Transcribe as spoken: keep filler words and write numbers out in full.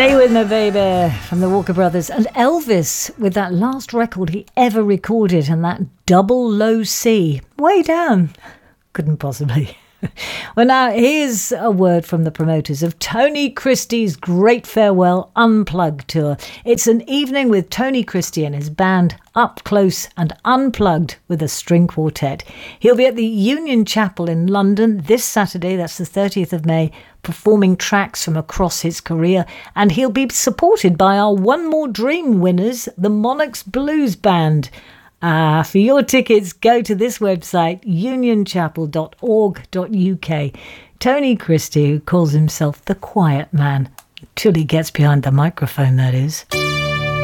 Stay With Me Baby from the Walker Brothers, and Elvis with that last record he ever recorded, and that double low C way down. Couldn't possibly. Well, now here's a word from the promoters of Tony Christie's Great Farewell Unplugged tour. It's an evening with Tony Christie and his band up close and unplugged with a string quartet. He'll be at the Union Chapel in London this Saturday, that's the thirtieth of May, performing tracks from across his career, and he'll be supported by our One More Dream winners, the Monarchs Blues Band. Ah, for your tickets, go to this website, union chapel dot org dot U K. Tony Christie, who calls himself the quiet man, till he gets behind the microphone, that is.